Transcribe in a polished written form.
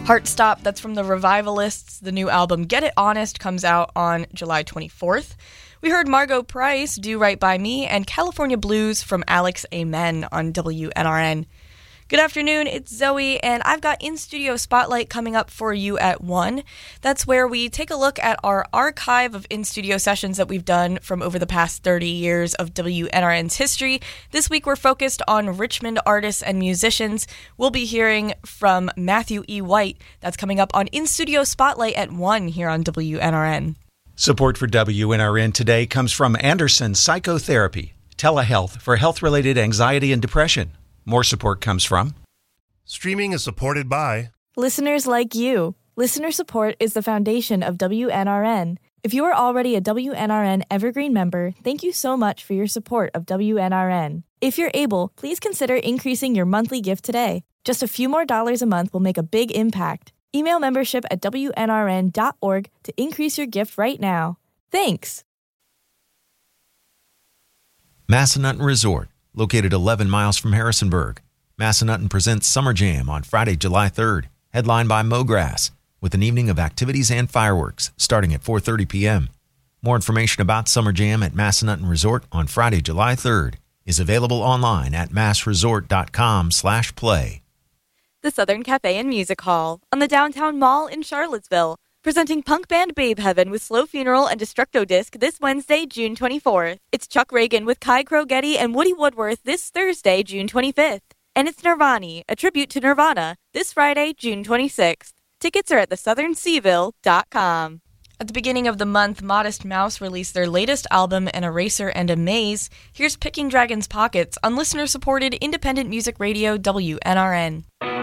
Heartstop, that's from the Revivalists. The new album Get It Honest comes out on July 24th. We heard Margot Price, Do Right By Me, and California Blues from Alex Amen on WNRN. Good afternoon, it's Zoe, and I've got In-Studio Spotlight coming up for you at 1. That's where we take a look at our archive of in-studio sessions that we've done from over the past 30 years of WNRN's history. This week we're focused on Richmond artists and musicians. We'll be hearing from Matthew E. White. That's coming up on In-Studio Spotlight at 1 here on WNRN. Support for WNRN today comes from Anderson Psychotherapy, telehealth for health-related anxiety and depression. More support comes from Streaming is supported by listeners like you. Listener support is the foundation of WNRN. If you are already a WNRN Evergreen member, thank you so much for your support of WNRN. If you're able, please consider increasing your monthly gift today. Just a few more dollars a month will make a big impact. Email membership at WNRN.org to increase your gift right now. Thanks! Massanutten Resort, located 11 miles from Harrisonburg. Massanutten presents Summer Jam on Friday, July 3rd, headlined by Mograss, with an evening of activities and fireworks starting at 4:30 p.m. More information about Summer Jam at Massanutten Resort on Friday, July 3rd is available online at massresort.com/play. The Southern Cafe and Music Hall on the Downtown Mall in Charlottesville, presenting punk band Babe Heaven with Slow Funeral and Destructo Disc this Wednesday, June 24th. It's Chuck Reagan with Kai Krogetti and Woody Woodworth this Thursday, June 25th. And it's Nirvani, a tribute to Nirvana, this Friday, June 26th. Tickets are at thesouthernseaville.com. At the beginning of the month, Modest Mouse released their latest album, An Eraser and a Maze. Here's Picking Dragon's Pockets on listener-supported independent music radio WNRN.